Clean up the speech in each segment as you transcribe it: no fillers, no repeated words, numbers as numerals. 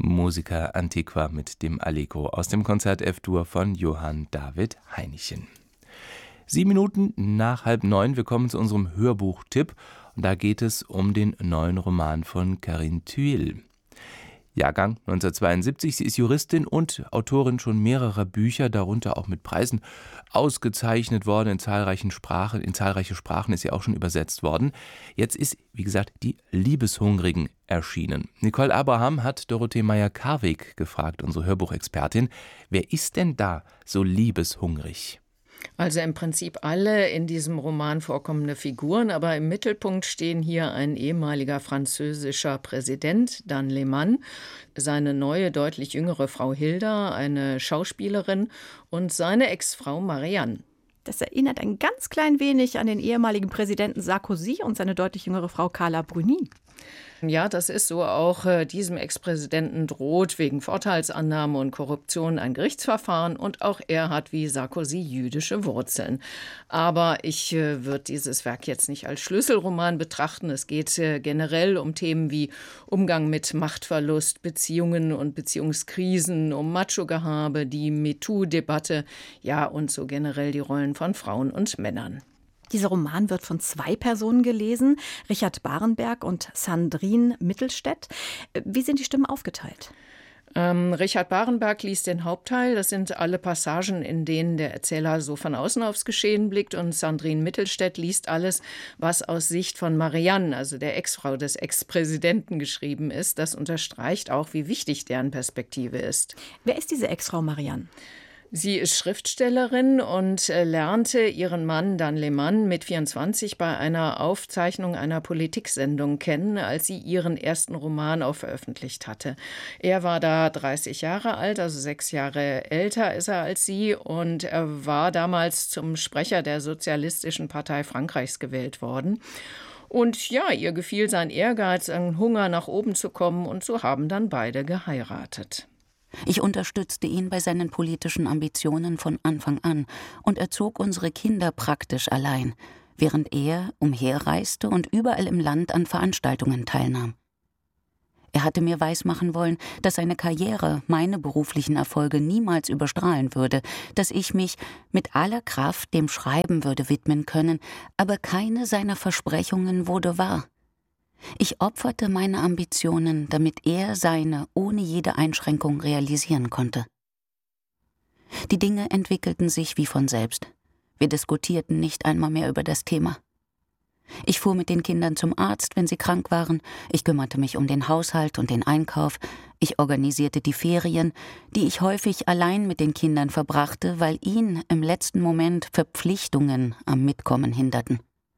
Musica Antiqua mit dem Allegro aus dem Konzert F-Dur von Johann David Heinichen. 7 Minuten nach 8:30, wir kommen zu unserem Hörbuchtipp. Und da geht es um den neuen Roman von Carine Thuil. Jahrgang 1972, sie ist Juristin und Autorin schon mehrerer Bücher, darunter auch mit Preisen ausgezeichnet worden, in zahlreiche Sprachen ist sie auch schon übersetzt worden. Jetzt ist, wie gesagt, die Liebeshungrigen erschienen. Nicole Abraham hat Dorothee Meyer-Karweg gefragt, unsere Hörbuchexpertin, wer ist denn da so liebeshungrig? Also im Prinzip alle in diesem Roman vorkommende Figuren, aber im Mittelpunkt stehen hier ein ehemaliger französischer Präsident, Dan Lehmann, seine neue, deutlich jüngere Frau Hilda, eine Schauspielerin, und seine Ex-Frau Marianne. Das erinnert ein ganz klein wenig an den ehemaligen Präsidenten Sarkozy und seine deutlich jüngere Frau Carla Bruni. Ja, das ist so. Auch diesem Ex-Präsidenten droht wegen Vorteilsannahme und Korruption ein Gerichtsverfahren und auch er hat wie Sarkozy jüdische Wurzeln. Aber ich würde dieses Werk jetzt nicht als Schlüsselroman betrachten. Es geht generell um Themen wie Umgang mit Machtverlust, Beziehungen und Beziehungskrisen, um Macho-Gehabe, die MeToo-Debatte, ja und so generell die Rollen von Frauen und Männern. Dieser Roman wird von 2 Personen gelesen, Richard Barenberg und Sandrine Mittelstädt. Wie sind die Stimmen aufgeteilt? Richard Barenberg liest den Hauptteil. Das sind alle Passagen, in denen der Erzähler so von außen aufs Geschehen blickt. Und Sandrine Mittelstädt liest alles, was aus Sicht von Marianne, also der Ex-Frau des Ex-Präsidenten, geschrieben ist. Das unterstreicht auch, wie wichtig deren Perspektive ist. Wer ist diese Ex-Frau Marianne? Sie ist Schriftstellerin und lernte ihren Mann Dan Lehmann mit 24 bei einer Aufzeichnung einer Politiksendung kennen, als sie ihren ersten Roman auch veröffentlicht hatte. Er war da 30 Jahre alt, also 6 Jahre älter ist er als sie, und er war damals zum Sprecher der Sozialistischen Partei Frankreichs gewählt worden. Und ja, ihr gefiel sein Ehrgeiz, ein Hunger nach oben zu kommen, und so haben dann beide geheiratet. Ich unterstützte ihn bei seinen politischen Ambitionen von Anfang an und erzog unsere Kinder praktisch allein, während er umherreiste und überall im Land an Veranstaltungen teilnahm. Er hatte mir weismachen wollen, dass seine Karriere meine beruflichen Erfolge niemals überstrahlen würde, dass ich mich mit aller Kraft dem Schreiben würde widmen können, aber keine seiner Versprechungen wurde wahr. Ich opferte meine Ambitionen, damit er seine ohne jede Einschränkung realisieren konnte. Die Dinge entwickelten sich wie von selbst. Wir diskutierten nicht einmal mehr über das Thema. Ich fuhr mit den Kindern zum Arzt, wenn sie krank waren. Ich kümmerte mich um den Haushalt und den Einkauf. Ich organisierte die Ferien, die ich häufig allein mit den Kindern verbrachte, weil ihn im letzten Moment Verpflichtungen am Mitkommen hinderten.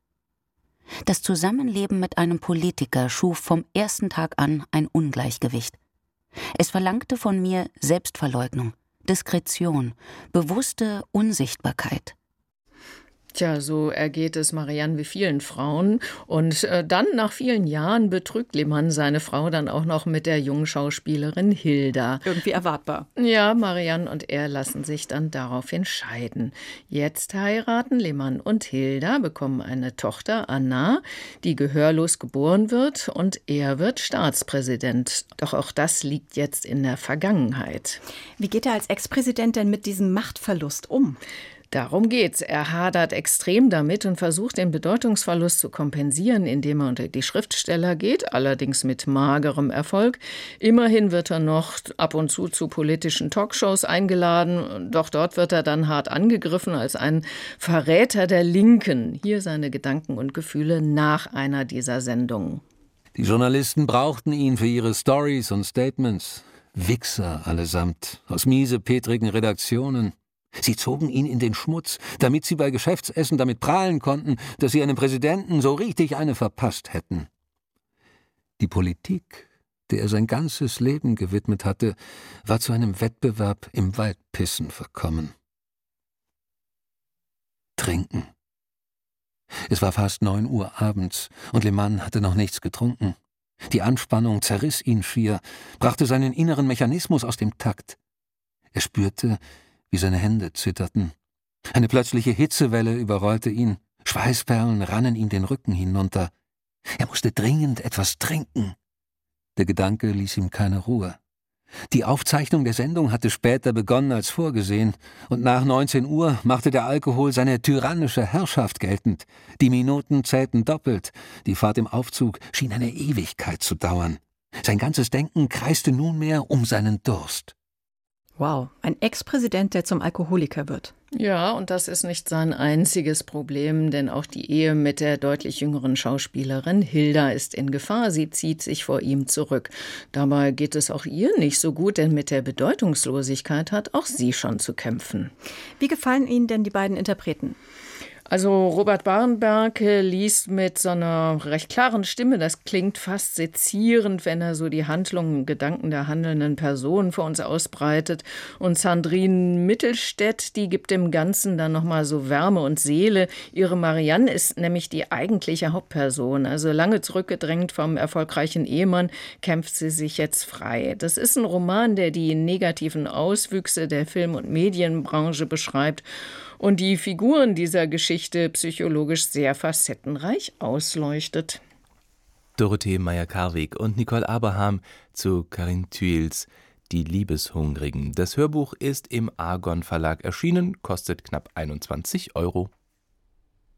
Das Zusammenleben mit einem Politiker schuf vom ersten Tag an ein Ungleichgewicht. Es verlangte von mir Selbstverleugnung, Diskretion, bewusste Unsichtbarkeit. Tja, so ergeht es Marianne wie vielen Frauen. Und dann, nach vielen Jahren, betrügt Lehmann seine Frau dann auch noch mit der jungen Schauspielerin Hilda. Irgendwie erwartbar. Ja, Marianne und er lassen sich dann daraufhin scheiden. Jetzt heiraten Lehmann und Hilda, bekommen eine Tochter, Anna, die gehörlos geboren wird, und er wird Staatspräsident. Doch auch das liegt jetzt in der Vergangenheit. Wie geht er als Ex-Präsident denn mit diesem Machtverlust um? Darum geht's. Er hadert extrem damit und versucht, den Bedeutungsverlust zu kompensieren, indem er unter die Schriftsteller geht, allerdings mit magerem Erfolg. Immerhin wird er noch ab und zu politischen Talkshows eingeladen, doch dort wird er dann hart angegriffen als ein Verräter der Linken. Hier seine Gedanken und Gefühle nach einer dieser Sendungen. Die Journalisten brauchten ihn für ihre Stories und Statements. Wichser allesamt, aus miesepetrigen Redaktionen. Sie zogen ihn in den Schmutz, damit sie bei Geschäftsessen damit prahlen konnten, dass sie einem Präsidenten so richtig eine verpasst hätten. Die Politik, der er sein ganzes Leben gewidmet hatte, war zu einem Wettbewerb im Waldpissen verkommen. Trinken. Es war fast 9 Uhr abends und Lehmann hatte noch nichts getrunken. Die Anspannung zerriss ihn schier, brachte seinen inneren Mechanismus aus dem Takt. Er spürte, wie seine Hände zitterten. Eine plötzliche Hitzewelle überrollte ihn. Schweißperlen rannen ihm den Rücken hinunter. Er musste dringend etwas trinken. Der Gedanke ließ ihm keine Ruhe. Die Aufzeichnung der Sendung hatte später begonnen als vorgesehen, und nach 19 Uhr machte der Alkohol seine tyrannische Herrschaft geltend. Die Minuten zählten doppelt, die Fahrt im Aufzug schien eine Ewigkeit zu dauern. Sein ganzes Denken kreiste nunmehr um seinen Durst. Wow, ein Ex-Präsident, der zum Alkoholiker wird. Ja, und das ist nicht sein einziges Problem, denn auch die Ehe mit der deutlich jüngeren Schauspielerin Hilda ist in Gefahr. Sie zieht sich vor ihm zurück. Dabei geht es auch ihr nicht so gut, denn mit der Bedeutungslosigkeit hat auch sie schon zu kämpfen. Wie gefallen Ihnen denn die beiden Interpreten? Also Robert Barenberg liest mit so einer recht klaren Stimme, das klingt fast sezierend, wenn er so die Handlungen und Gedanken der handelnden Person vor uns ausbreitet. Und Sandrine Mittelstädt, die gibt dem Ganzen dann nochmal so Wärme und Seele. Ihre Marianne ist nämlich die eigentliche Hauptperson. Also lange zurückgedrängt vom erfolgreichen Ehemann, kämpft sie sich jetzt frei. Das ist ein Roman, der die negativen Auswüchse der Film- und Medienbranche beschreibt und die Figuren dieser Geschichte psychologisch sehr facettenreich ausleuchtet. Dorothee Meyer-Karwig und Nicole Abraham zu Karin Thuils Die Liebeshungrigen. Das Hörbuch ist im Argon Verlag erschienen, kostet knapp 21 €.